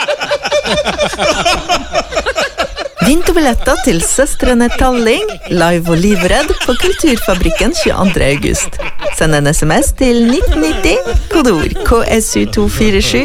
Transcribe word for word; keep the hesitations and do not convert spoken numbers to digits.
Vinterbilletter til Søstrene Talling, live og livredd på Kulturfabrikken tjueandre august. Send en sms til nitten nitti, kodeord K S U to fire sju,